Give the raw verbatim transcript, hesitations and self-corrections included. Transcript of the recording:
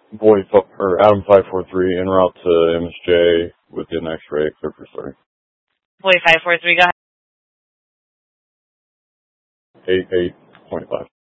Boy, or Adam five four three, en route to M S J with an X-ray, clear for starting. Boy five four three, go ahead. eight eight point five.